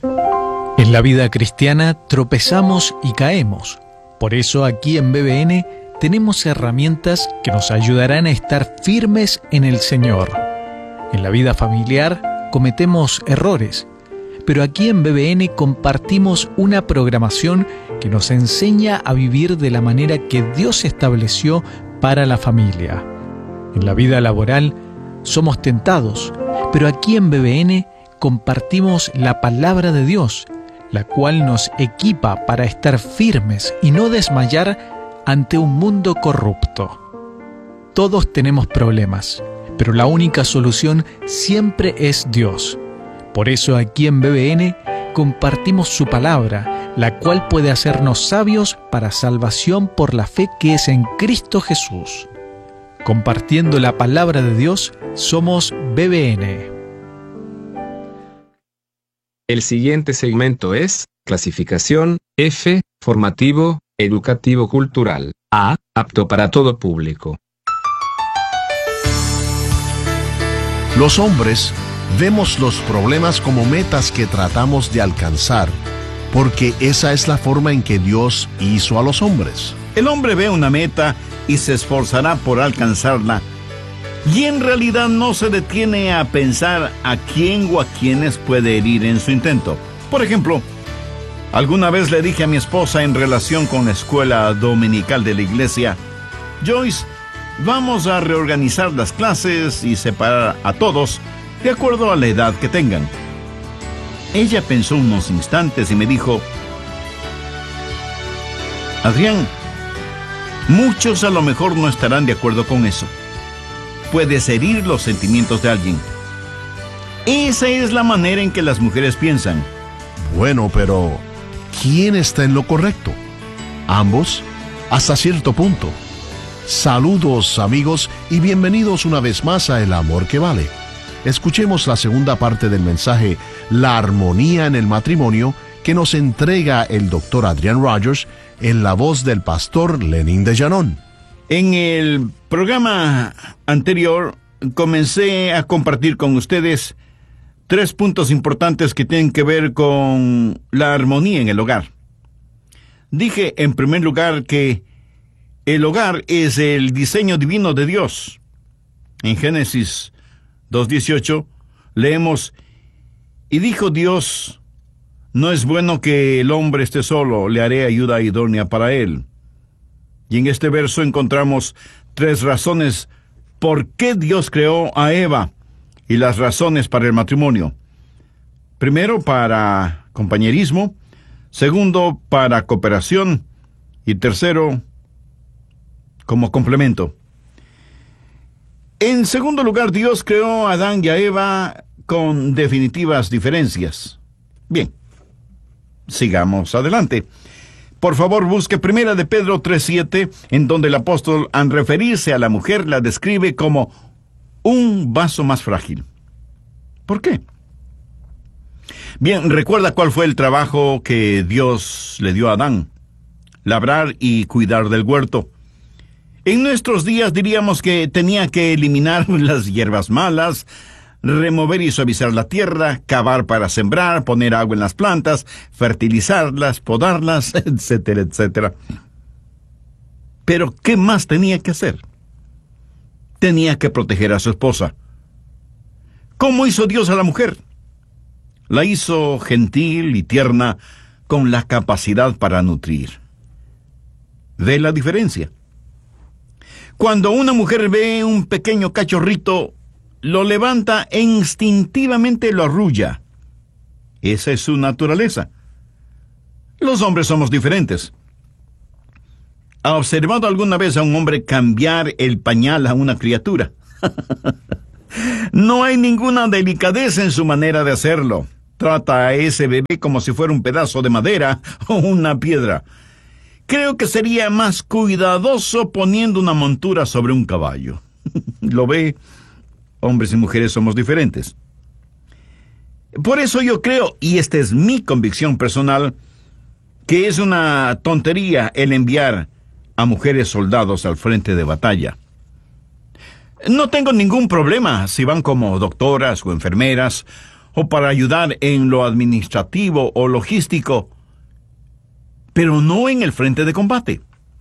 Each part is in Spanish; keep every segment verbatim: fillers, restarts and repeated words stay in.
En la vida cristiana tropezamos y caemos. Por eso aquí en B B N tenemos herramientas que nos ayudarán a estar firmes en el Señor. En la vida familiar cometemos errores, pero aquí en B B N compartimos una programación que nos enseña a vivir de la manera que Dios estableció para la familia. En la vida laboral somos tentados, pero aquí en B B N compartimos la palabra de Dios, la cual nos equipa para estar firmes y no desmayar ante un mundo corrupto. Todos tenemos problemas, pero la única solución siempre es Dios. Por eso aquí en B B N compartimos su palabra, la cual puede hacernos sabios para salvación por la fe que es en Cristo Jesús. Compartiendo la palabra de Dios, somos B B N. El siguiente segmento es clasificación F, formativo, educativo cultural. A, apto para todo público. Los hombres vemos los problemas como metas que tratamos de alcanzar, porque esa es la forma en que Dios hizo a los hombres. El hombre ve una meta y se esforzará por alcanzarla, y en realidad no se detiene a pensar a quién o a quiénes puede herir en su intento. Por ejemplo, alguna vez le dije a mi esposa en relación con la escuela dominical de la iglesia: Joyce, vamos a reorganizar las clases y separar a todos de acuerdo a la edad que tengan. Ella pensó unos instantes y me dijo: Adrián, muchos a lo mejor no estarán de acuerdo con eso. Puedes herir los sentimientos de alguien. Esa es la manera en que las mujeres piensan. Bueno, pero ¿quién está en lo correcto? Ambos, hasta cierto punto. Saludos, amigos, y bienvenidos una vez más a El Amor que Vale. Escuchemos la segunda parte del mensaje La armonía en el matrimonio, que nos entrega el doctor Adrian Rogers en la voz del pastor Lenin de Llanón. En el programa anterior comencé a compartir con ustedes tres puntos importantes que tienen que ver con la armonía en el hogar. Dije en primer lugar que el hogar es el diseño divino de Dios. En Génesis dos dieciocho leemos: y dijo Dios, no es bueno que el hombre esté solo, le haré ayuda idónea para él. Y en este verso encontramos tres razones por qué Dios creó a Eva y las razones para el matrimonio. Primero, para compañerismo. Segundo, para cooperación. Y tercero, como complemento. En segundo lugar, Dios creó a Adán y a Eva con definitivas diferencias. Bien, sigamos adelante. Por favor, busque Primera de Pedro tres siete, en donde el apóstol, al referirse a la mujer, la describe como un vaso más frágil. ¿Por qué? Bien, recuerda cuál fue el trabajo que Dios le dio a Adán: labrar y cuidar del huerto. En nuestros días diríamos que tenía que eliminar las hierbas malas, remover y suavizar la tierra, cavar para sembrar, poner agua en las plantas, fertilizarlas, podarlas, etcétera, etcétera. Pero, ¿qué más tenía que hacer? Tenía que proteger a su esposa. ¿Cómo hizo Dios a la mujer? La hizo gentil y tierna, con la capacidad para nutrir. ¿Ve la diferencia? Cuando una mujer ve un pequeño cachorrito, lo levanta e instintivamente lo arrulla. Esa es su naturaleza. Los hombres somos diferentes. ¿Ha observado alguna vez a un hombre cambiar el pañal a una criatura? No hay ninguna delicadeza en su manera de hacerlo. Trata a ese bebé como si fuera un pedazo de madera o una piedra. Creo que sería más cuidadoso poniendo una montura sobre un caballo. ¿Lo ve? Hombres y mujeres somos diferentes. Por eso yo creo, y esta es mi convicción personal, que es una tontería el enviar a mujeres soldados al frente de batalla. No tengo ningún problema si van como doctoras o enfermeras, o para ayudar en lo administrativo o logístico, pero no en el frente de combate.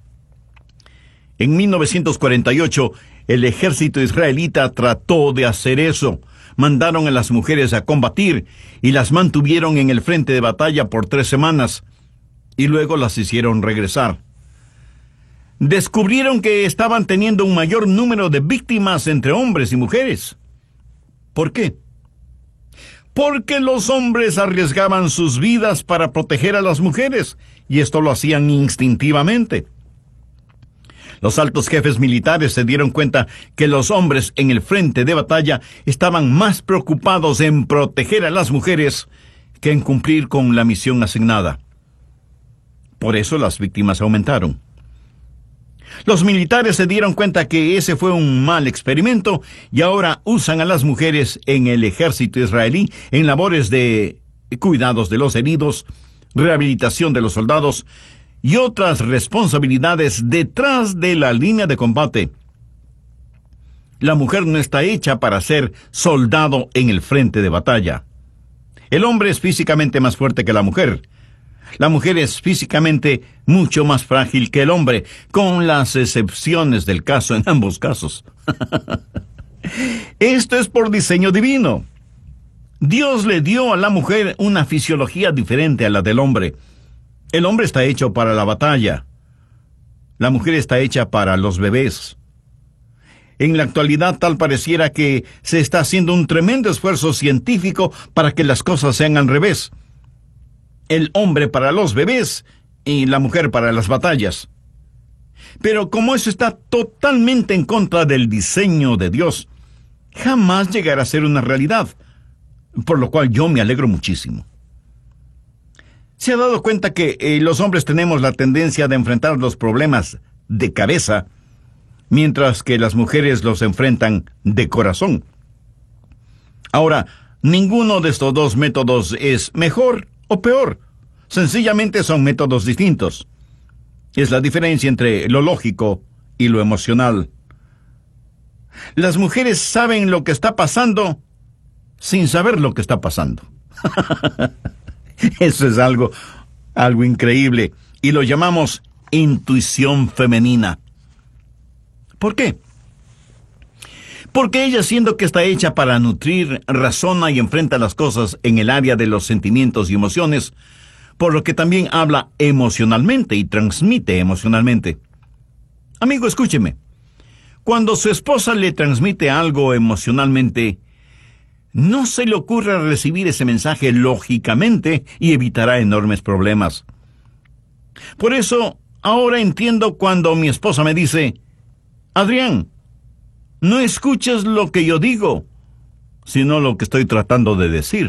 En mil novecientos cuarenta y ocho, el ejército israelita trató de hacer eso. Mandaron a las mujeres a combatir y las mantuvieron en el frente de batalla por tres semanas, y luego las hicieron regresar. Descubrieron que estaban teniendo un mayor número de víctimas entre hombres y mujeres. ¿Por qué? Porque los hombres arriesgaban sus vidas para proteger a las mujeres, y esto lo hacían instintivamente. Los altos jefes militares se dieron cuenta que los hombres en el frente de batalla estaban más preocupados en proteger a las mujeres que en cumplir con la misión asignada. Por eso las víctimas aumentaron. Los militares se dieron cuenta que ese fue un mal experimento y ahora usan a las mujeres en el ejército israelí en labores de cuidados de los heridos, rehabilitación de los soldados y otras responsabilidades detrás de la línea de combate. La mujer no está hecha para ser soldado en el frente de batalla. El hombre es físicamente más fuerte que la mujer. La mujer es físicamente mucho más frágil que el hombre, con las excepciones del caso en ambos casos. Esto es por diseño divino. Dios le dio a la mujer una fisiología diferente a la del hombre. El hombre está hecho para la batalla. La mujer está hecha para los bebés. En la actualidad tal pareciera que se está haciendo un tremendo esfuerzo científico para que las cosas sean al revés. El hombre para los bebés y la mujer para las batallas. Pero como eso está totalmente en contra del diseño de Dios, jamás llegará a ser una realidad, por lo cual yo me alegro muchísimo. ¿Se ha dado cuenta que eh, los hombres tenemos la tendencia de enfrentar los problemas de cabeza, mientras que las mujeres los enfrentan de corazón? Ahora, ninguno de estos dos métodos es mejor o peor. Sencillamente son métodos distintos. Es la diferencia entre lo lógico y lo emocional. Las mujeres saben lo que está pasando sin saber lo que está pasando. Eso es algo, algo increíble, y lo llamamos intuición femenina. ¿Por qué? Porque ella, siendo que está hecha para nutrir, razona y enfrenta las cosas en el área de los sentimientos y emociones, por lo que también habla emocionalmente y transmite emocionalmente. Amigo, escúcheme. Cuando su esposa le transmite algo emocionalmente, no se le ocurra recibir ese mensaje lógicamente y evitará enormes problemas. Por eso, ahora entiendo cuando mi esposa me dice: Adrián, no escuches lo que yo digo, sino lo que estoy tratando de decir.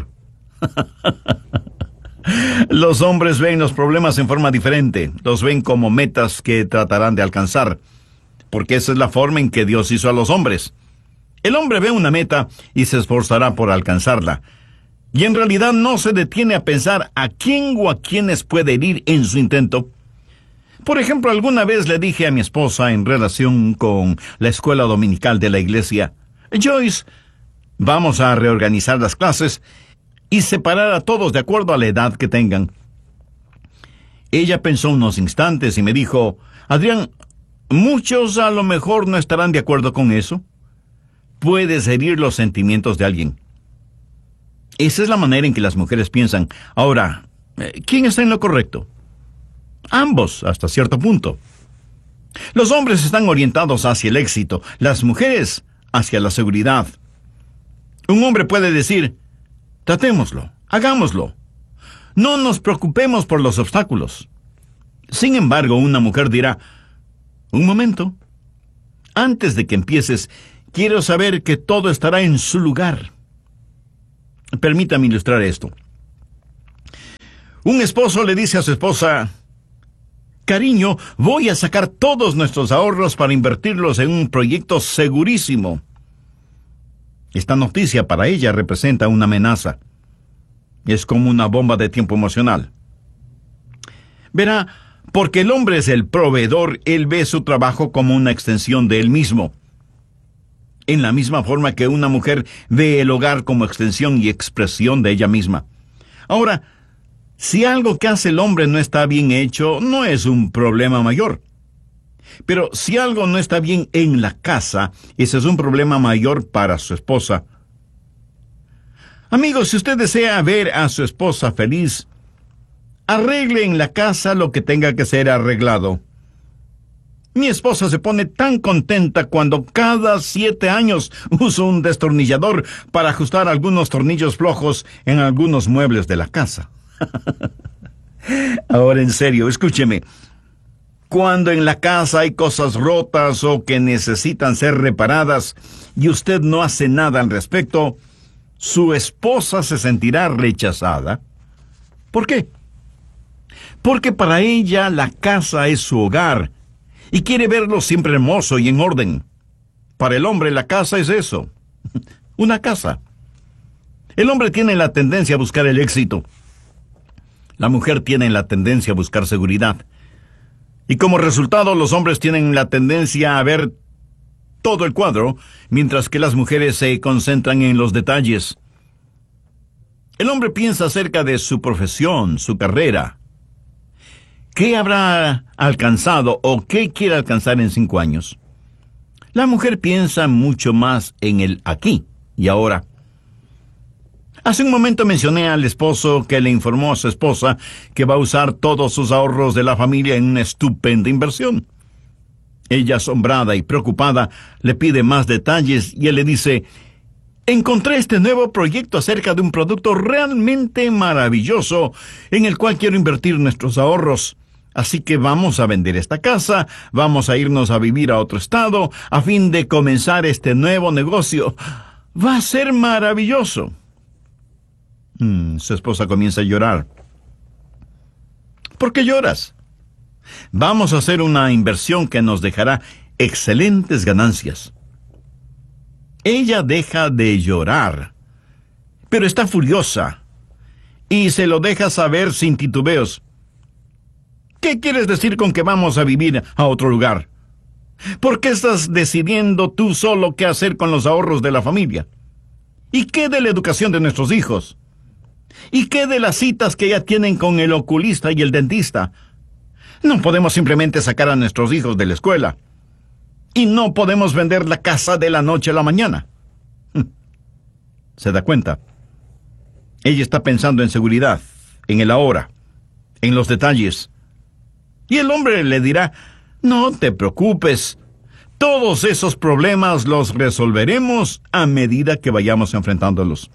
Los hombres ven los problemas en forma diferente. Los ven como metas que tratarán de alcanzar, porque esa es la forma en que Dios hizo a los hombres. El hombre ve una meta y se esforzará por alcanzarla, y en realidad no se detiene a pensar a quién o a quiénes puede herir en su intento. Por ejemplo, alguna vez le dije a mi esposa en relación con la escuela dominical de la iglesia: Joyce, vamos a reorganizar las clases y separar a todos de acuerdo a la edad que tengan. Ella pensó unos instantes y me dijo: Adrián, muchos a lo mejor no estarán de acuerdo con eso. Puedes herir los sentimientos de alguien. Esa es la manera en que las mujeres piensan. Ahora, ¿quién está en lo correcto? Ambos, hasta cierto punto. Los hombres están orientados hacia el éxito, las mujeres hacia la seguridad. Un hombre puede decir: tratémoslo, hagámoslo. No nos preocupemos por los obstáculos. Sin embargo, una mujer dirá: un momento, antes de que empieces, quiero saber que todo estará en su lugar. Permítame ilustrar esto. Un esposo le dice a su esposa: cariño, voy a sacar todos nuestros ahorros para invertirlos en un proyecto segurísimo. Esta noticia para ella representa una amenaza. Es como una bomba de tiempo emocional. Verá, porque el hombre es el proveedor, él ve su trabajo como una extensión de él mismo. en la misma forma que una mujer ve el hogar como extensión y expresión de ella misma. Ahora, si algo que hace el hombre no está bien hecho, no es un problema mayor. Pero si algo no está bien en la casa, ese es un problema mayor para su esposa. Amigos, si usted desea ver a su esposa feliz, arregle en la casa lo que tenga que ser arreglado. Mi esposa se pone tan contenta cuando cada siete años uso un destornillador para ajustar algunos tornillos flojos en algunos muebles de la casa. Ahora en serio, escúcheme. Cuando en la casa hay cosas rotas o que necesitan ser reparadas y usted no hace nada al respecto, su esposa se sentirá rechazada. ¿Por qué? Porque para ella la casa es su hogar y quiere verlo siempre hermoso y en orden. Para el hombre la casa es eso, una casa. El hombre tiene la tendencia a buscar el éxito. La mujer tiene la tendencia a buscar seguridad. Y como resultado, los hombres tienen la tendencia a ver todo el cuadro, mientras que las mujeres se concentran en los detalles. El hombre piensa acerca de su profesión, su carrera. ¿Qué habrá alcanzado o qué quiere alcanzar en cinco años? La mujer piensa mucho más en el aquí y ahora. Hace un momento mencioné al esposo que le informó a su esposa que va a usar todos sus ahorros de la familia en una estupenda inversión. Ella, asombrada y preocupada, le pide más detalles y él le dice: encontré este nuevo proyecto acerca de un producto realmente maravilloso en el cual quiero invertir nuestros ahorros. Así que vamos a vender esta casa, vamos a irnos a vivir a otro estado a fin de comenzar este nuevo negocio. Va a ser maravilloso. Hmm, su esposa comienza a llorar. ¿Por qué lloras? Vamos a hacer una inversión que nos dejará excelentes ganancias. Ella deja de llorar, pero está furiosa y se lo deja saber sin titubeos. ¿Qué quieres decir con que vamos a vivir a otro lugar? ¿Por qué estás decidiendo tú solo qué hacer con los ahorros de la familia? ¿Y qué de la educación de nuestros hijos? ¿Y qué de las citas que ya tienen con el oculista y el dentista? No podemos simplemente sacar a nuestros hijos de la escuela. Y no podemos vender la casa de la noche a la mañana. ¿Se da cuenta? Ella está pensando en seguridad, en el ahora, en los detalles. Y el hombre le dirá: no te preocupes, todos esos problemas los resolveremos a medida que vayamos enfrentándolos.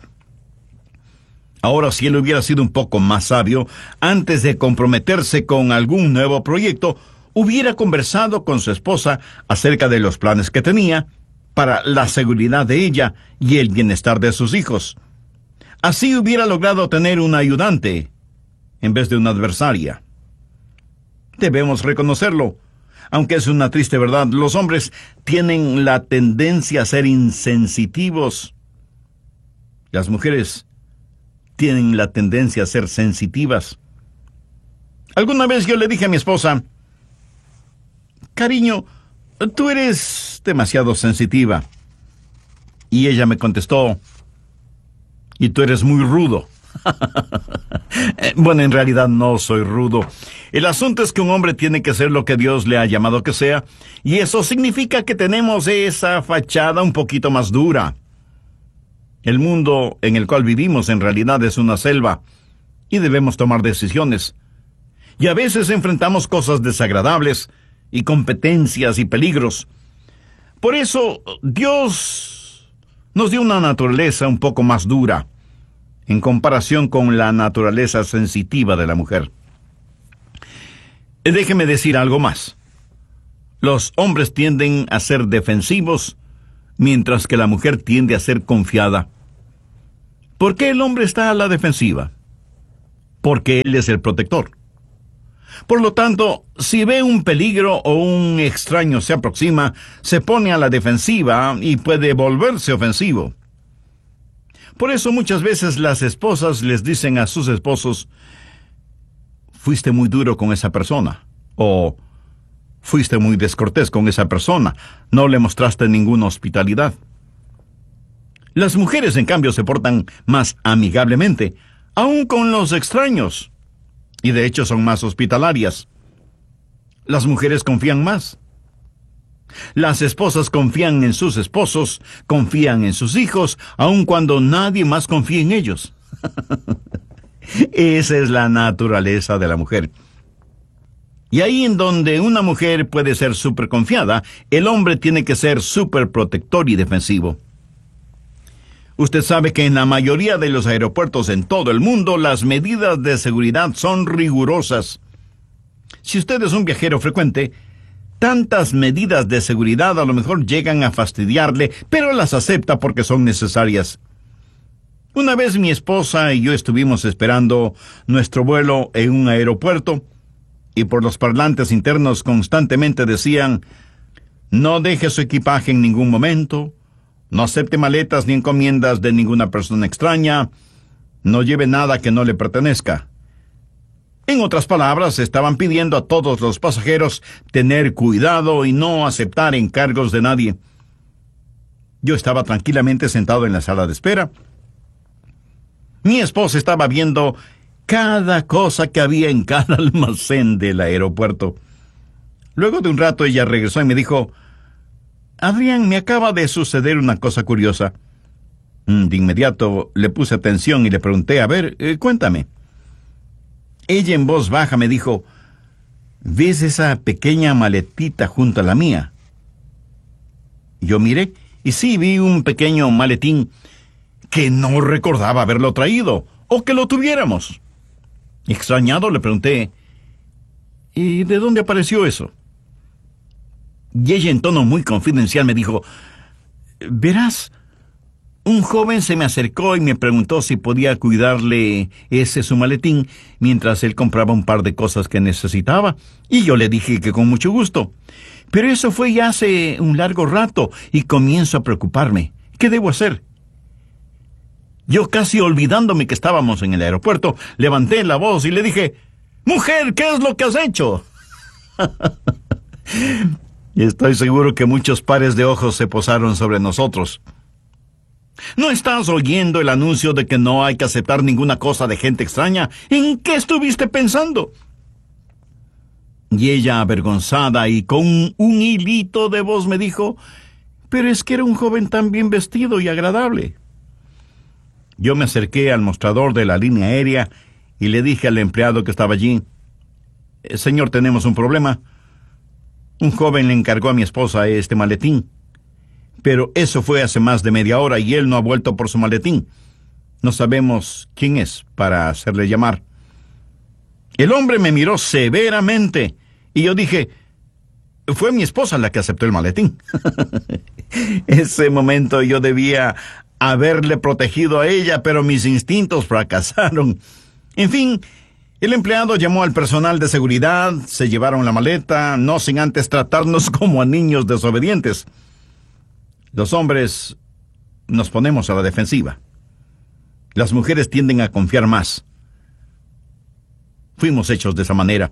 Ahora, si él hubiera sido un poco más sabio, antes de comprometerse con algún nuevo proyecto, hubiera conversado con su esposa acerca de los planes que tenía para la seguridad de ella y el bienestar de sus hijos. Así hubiera logrado tener una ayudante en vez de una adversaria. Debemos reconocerlo. Aunque es una triste verdad, los hombres tienen la tendencia a ser insensitivos. Las mujeres tienen la tendencia a ser sensitivas. Alguna vez yo le dije a mi esposa: cariño, tú eres demasiado sensitiva. Y ella me contestó: y tú eres muy rudo. Bueno, en realidad no soy rudo. El asunto es que un hombre tiene que ser lo que Dios le ha llamado que sea, y eso significa que tenemos esa fachada un poquito más dura. El mundo en el cual vivimos en realidad es una selva, y debemos tomar decisiones. Y a veces enfrentamos cosas desagradables, y competencias y peligros. Por eso, Dios nos dio una naturaleza un poco más dura, en comparación con la naturaleza sensitiva de la mujer. Déjeme decir algo más. Los hombres tienden a ser defensivos, mientras que la mujer tiende a ser confiada. ¿Por qué el hombre está a la defensiva? Porque él es el protector. Por lo tanto, si ve un peligro o un extraño se aproxima, se pone a la defensiva y puede volverse ofensivo. Por eso muchas veces las esposas les dicen a sus esposos: fuiste muy duro con esa persona, o fuiste muy descortés con esa persona, no le mostraste ninguna hospitalidad. Las mujeres, en cambio, se portan más amigablemente, aun con los extraños, y de hecho son más hospitalarias. Las mujeres confían más. Las esposas confían en sus esposos, confían en sus hijos, aun cuando nadie más confía en ellos. Esa es la naturaleza de la mujer. Y ahí en donde una mujer puede ser súper confiada, el hombre tiene que ser súper protector y defensivo. Usted sabe que en la mayoría de los aeropuertos en todo el mundo, las medidas de seguridad son rigurosas. Si usted es un viajero frecuente, tantas medidas de seguridad a lo mejor llegan a fastidiarle, pero las acepta porque son necesarias. Una vez mi esposa y yo estuvimos esperando nuestro vuelo en un aeropuerto, y por los parlantes internos constantemente decían: no deje su equipaje en ningún momento, no acepte maletas ni encomiendas de ninguna persona extraña, no lleve nada que no le pertenezca. En otras palabras, estaban pidiendo a todos los pasajeros tener cuidado y no aceptar encargos de nadie. Yo estaba tranquilamente sentado en la sala de espera. Mi esposa estaba viendo cada cosa que había en cada almacén del aeropuerto. Luego de un rato ella regresó y me dijo: Adrián, me acaba de suceder una cosa curiosa. De inmediato le puse atención y le pregunté: a ver, eh, cuéntame. Ella en voz baja me dijo: ¿ves esa pequeña maletita junto a la mía? Yo miré y sí vi un pequeño maletín que no recordaba haberlo traído o que lo tuviéramos. Extrañado le pregunté: ¿y de dónde apareció eso? Y ella en tono muy confidencial me dijo: verás, un joven se me acercó y me preguntó si podía cuidarle ese su maletín mientras él compraba un par de cosas que necesitaba, y yo le dije que con mucho gusto. Pero eso fue ya hace un largo rato y comienzo a preocuparme. ¿Qué debo hacer? Yo, casi olvidándome que estábamos en el aeropuerto, levanté la voz y le dije: mujer, ¿qué es lo que has hecho? Y estoy seguro que muchos pares de ojos se posaron sobre nosotros. ¿No estás oyendo el anuncio de que no hay que aceptar ninguna cosa de gente extraña? ¿En qué estuviste pensando? Y ella, avergonzada y con un, un hilito de voz, me dijo: pero es que era un joven tan bien vestido y agradable. Yo me acerqué al mostrador de la línea aérea y le dije al empleado que estaba allí: señor, tenemos un problema. Un joven le encargó a mi esposa este maletín, pero eso fue hace más de media hora y él no ha vuelto por su maletín. No sabemos quién es para hacerle llamar. El hombre me miró severamente y yo dije: fue mi esposa la que aceptó el maletín. Ese momento yo debía haberle protegido a ella, pero mis instintos fracasaron. En fin, el empleado llamó al personal de seguridad, se llevaron la maleta, no sin antes tratarnos como a niños desobedientes. Los hombres nos ponemos a la defensiva. Las mujeres tienden a confiar más. Fuimos hechos de esa manera.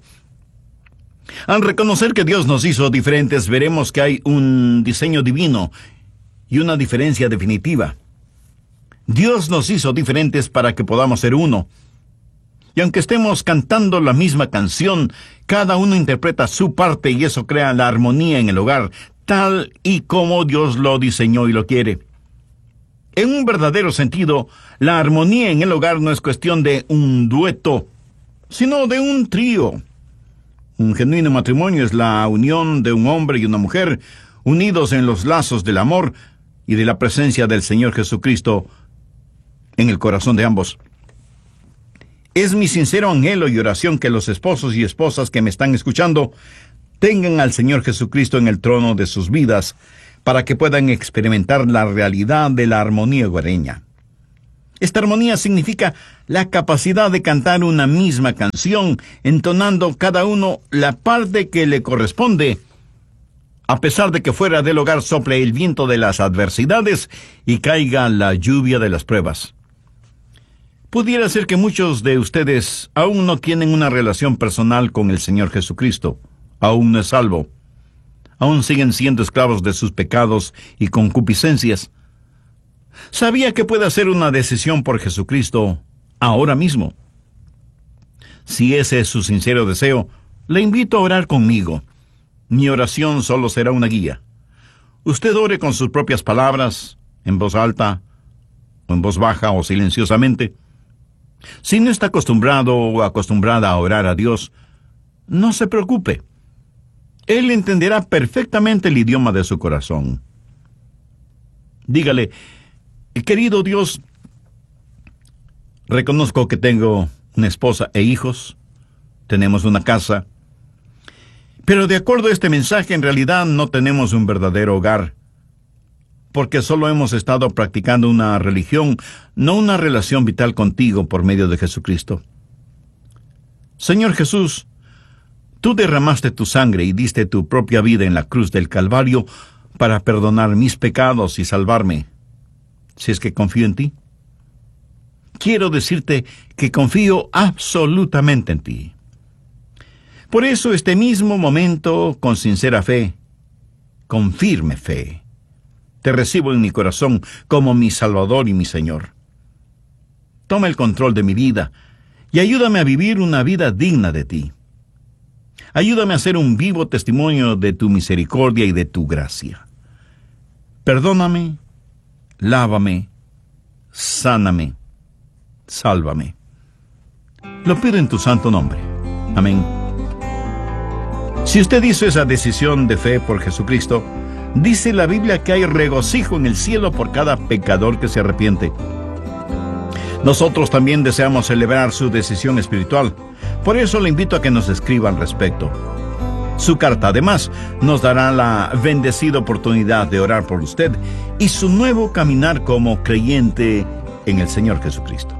Al reconocer que Dios nos hizo diferentes, veremos que hay un diseño divino y una diferencia definitiva. Dios nos hizo diferentes para que podamos ser uno. Y aunque estemos cantando la misma canción, cada uno interpreta su parte y eso crea la armonía en el hogar, tal y como Dios lo diseñó y lo quiere. En un verdadero sentido, la armonía en el hogar no es cuestión de un dueto, sino de un trío. Un genuino matrimonio es la unión de un hombre y una mujer, unidos en los lazos del amor y de la presencia del Señor Jesucristo en el corazón de ambos. Es mi sincero anhelo y oración que los esposos y esposas que me están escuchando tengan al Señor Jesucristo en el trono de sus vidas para que puedan experimentar la realidad de la armonía hogareña. Esta armonía significa la capacidad de cantar una misma canción, entonando cada uno la parte que le corresponde, a pesar de que fuera del hogar sople el viento de las adversidades y caiga la lluvia de las pruebas. Pudiera ser que muchos de ustedes aún no tienen una relación personal con el Señor Jesucristo, aún no es salvo, aún siguen siendo esclavos de sus pecados y concupiscencias. sabía que puede hacer una decisión por Jesucristo ahora mismo. Si ese es su sincero deseo, le invito a orar conmigo. Mi oración solo será una guía. Usted ore con sus propias palabras, en voz alta, o en voz baja, o silenciosamente. Si no está acostumbrado o acostumbrada a orar a Dios, no se preocupe. Él entenderá perfectamente el idioma de su corazón. Dígale: querido Dios, reconozco que tengo una esposa e hijos, tenemos una casa, pero de acuerdo a este mensaje, en realidad no tenemos un verdadero hogar, porque solo hemos estado practicando una religión, no una relación vital contigo por medio de Jesucristo. Señor Jesús, tú derramaste tu sangre y diste tu propia vida en la cruz del Calvario para perdonar mis pecados y salvarme, si es que confío en ti. Quiero decirte que confío absolutamente en ti. Por eso, este mismo momento, con sincera fe, con firme fe, te recibo en mi corazón como mi Salvador y mi Señor. Toma el control de mi vida y ayúdame a vivir una vida digna de ti. Ayúdame a ser un vivo testimonio de tu misericordia y de tu gracia. Perdóname, lávame, sáname, sálvame. Lo pido en tu santo nombre. Amén. Si usted hizo esa decisión de fe por Jesucristo, dice la Biblia que hay regocijo en el cielo por cada pecador que se arrepiente. Nosotros también deseamos celebrar su decisión espiritual. Por eso le invito a que nos escriba al respecto. Su carta, además, nos dará la bendecida oportunidad de orar por usted y su nuevo caminar como creyente en el Señor Jesucristo.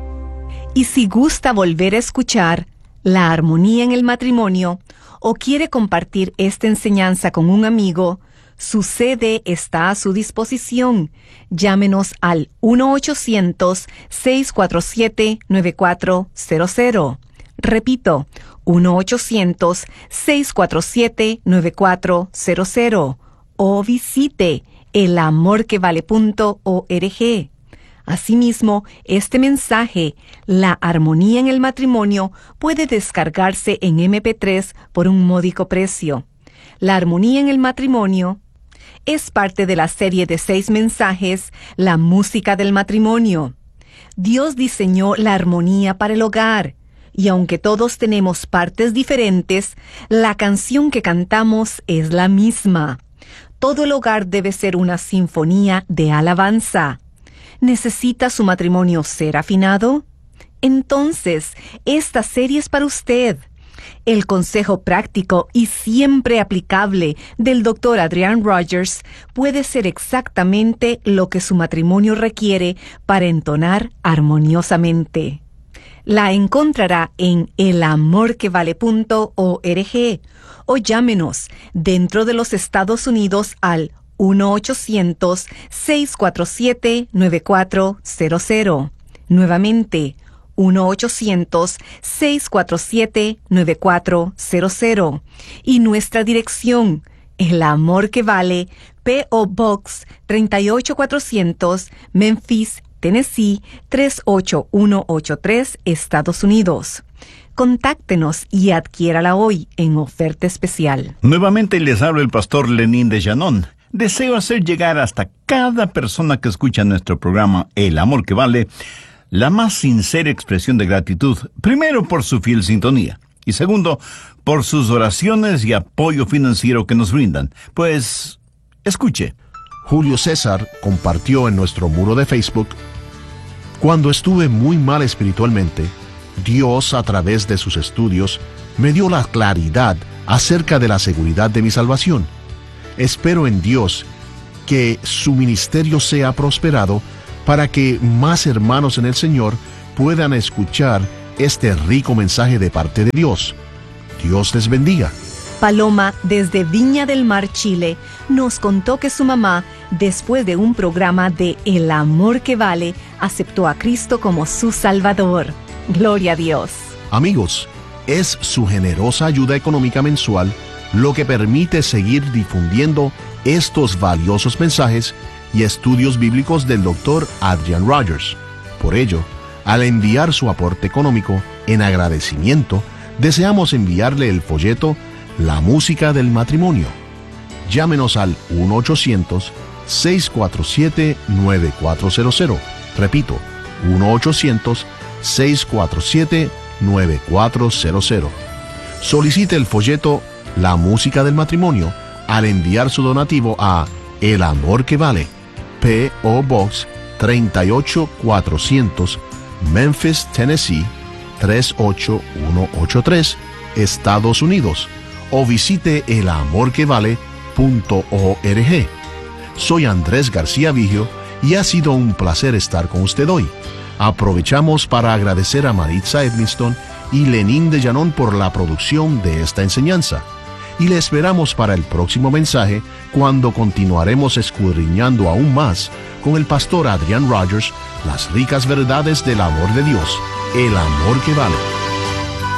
Y si gusta volver a escuchar La Armonía en el Matrimonio o quiere compartir esta enseñanza con un amigo, su C D está a su disposición. Llámenos al uno ochocientos, seis cuatro siete, nueve cuatro cero cero. Repito, uno ochocientos, seis cuatro siete, nueve cuatro cero cero. O visite el amor que vale punto org. Asimismo, este mensaje, La Armonía en el Matrimonio, puede descargarse en eme pe tres por un módico precio. La Armonía en el Matrimonio es parte de la serie de seis mensajes, La Música del Matrimonio. Dios diseñó la armonía para el hogar, y aunque todos tenemos partes diferentes, la canción que cantamos es la misma. Todo el hogar debe ser una sinfonía de alabanza. ¿Necesita su matrimonio ser afinado? Entonces, esta serie es para usted. El consejo práctico y siempre aplicable del doctor Adrian Rogers puede ser exactamente lo que su matrimonio requiere para entonar armoniosamente. La encontrará en el amor que vale punto org o llámenos dentro de los Estados Unidos al uno ochocientos, seis cuatro siete, nueve cuatro cero cero. Nuevamente, uno ochocientos, seis cuatro siete, nueve cuatro cero cero. Y nuestra dirección, El Amor que Vale, P O Box treinta y ocho cuatrocientos, Memphis, Tennessee, tres ocho uno ocho tres, Estados Unidos. Contáctenos y adquiérala hoy en oferta especial. Nuevamente les habla el pastor Lenín de Llanón. Deseo hacer llegar hasta cada persona que escucha nuestro programa El Amor que Vale la más sincera expresión de gratitud, primero por su fiel sintonía y segundo por sus oraciones y apoyo financiero que nos brindan. Pues, escuche. Julio César compartió en nuestro muro de Facebook: cuando estuve muy mal espiritualmente, Dios, a través de sus estudios, me dio la claridad acerca de la seguridad de mi salvación. Espero en Dios que su ministerio sea prosperado para que más hermanos en el Señor puedan escuchar este rico mensaje de parte de Dios. Dios les bendiga. Paloma, desde Viña del Mar, Chile, nos contó que su mamá, después de un programa de El Amor que Vale, aceptó a Cristo como su Salvador. Gloria a Dios. Amigos, es su generosa ayuda económica mensual lo que permite seguir difundiendo estos valiosos mensajes y estudios bíblicos del doctor Adrian Rogers. Por ello, al enviar su aporte económico, en agradecimiento, deseamos enviarle el folleto La música del matrimonio. Llámenos al uno ochocientos, seiscientos cuarenta y siete, nueve cuatro cero cero. Repito, uno ochocientos, seiscientos cuarenta y siete, nueve cuatro cero cero. Solicite el folleto La música del matrimonio al enviar su donativo a El Amor que Vale, P O Box treinta y ocho cuatrocientos, Memphis, Tennessee tres ocho uno ocho tres, Estados Unidos, o visite el amor que vale punto org. Soy Andrés García Vigio y ha sido un placer estar con usted hoy. Aprovechamos para agradecer a Maritza Edmiston y Lenín de Llanón por la producción de esta enseñanza. Y le esperamos para el próximo mensaje, cuando continuaremos escudriñando aún más con el pastor Adrian Rogers las ricas verdades del amor de Dios, el amor que vale.